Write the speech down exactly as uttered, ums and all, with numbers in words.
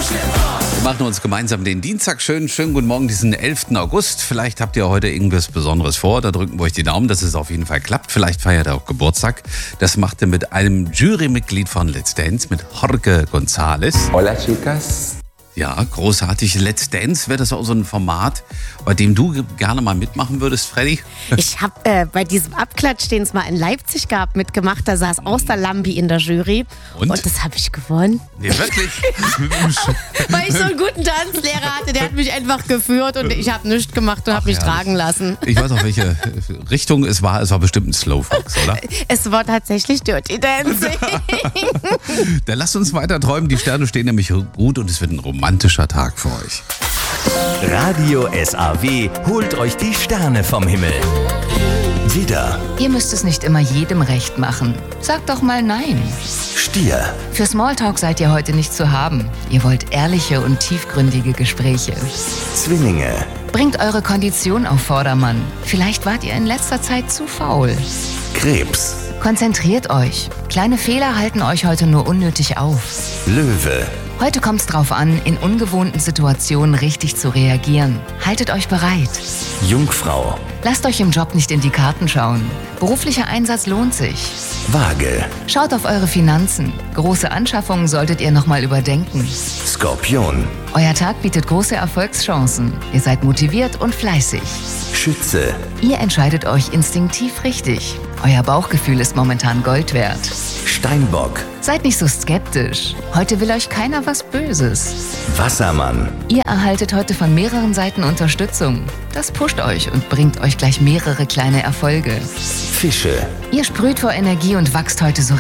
Wir machen uns gemeinsam den Dienstag schön. Schönen guten Morgen, diesen elften August. Vielleicht habt ihr heute irgendwas Besonderes vor. Da drücken wir euch die Daumen, dass es auf jeden Fall klappt. Vielleicht feiert ihr auch Geburtstag. Das macht ihr mit einem Jurymitglied von Let's Dance, mit Jorge González. Hola, chicas. Ja, großartig. Let's Dance, wäre das auch so ein Format, bei dem du gerne mal mitmachen würdest, Freddy? Ich habe äh, bei diesem Abklatsch, den es mal in Leipzig gab, mitgemacht. Da saß Osterlambi in der Jury. Und? Und das habe ich gewonnen. Nee, wirklich? Weil ich so einen guten Tanzlehrer hatte, der hat mich einfach geführt und ich habe nichts gemacht und habe mich herrlich. tragen lassen. Ich weiß auch, welche Richtung es war. Es war bestimmt ein Slowfox, oder? Es war tatsächlich Dirty Dancing. Dann lasst uns weiter träumen. Die Sterne stehen nämlich gut und es wird ein romantischer Tag für euch. Radio S A W holt euch die Sterne vom Himmel. Widder, Ihr müsst es nicht immer jedem recht machen. Sagt doch mal nein. Stier, Für Smalltalk seid ihr heute nicht zu haben. Ihr wollt ehrliche und tiefgründige Gespräche. Zwillinge, Bringt eure Kondition auf Vordermann. Vielleicht wart ihr in letzter Zeit zu faul. Krebs, Konzentriert euch. Kleine Fehler halten euch heute nur unnötig auf. Löwe, Heute kommt's drauf an, in ungewohnten Situationen richtig zu reagieren. Haltet euch bereit. Jungfrau, Lasst euch im Job nicht in die Karten schauen. Beruflicher Einsatz lohnt sich. Waage, Schaut auf eure Finanzen. Große Anschaffungen solltet ihr nochmal überdenken. Skorpion, Euer Tag bietet große Erfolgschancen. Ihr seid motiviert und fleißig. Schütze, Ihr entscheidet euch instinktiv richtig. Euer Bauchgefühl ist momentan Gold wert. Steinbock, Seid nicht so skeptisch. Heute will euch keiner was Böses. Wassermann, Ihr erhaltet heute von mehreren Seiten Unterstützung. Das pusht euch und bringt euch gleich mehrere kleine Erfolge. Fische. Ihr sprüht vor Energie und wachst heute so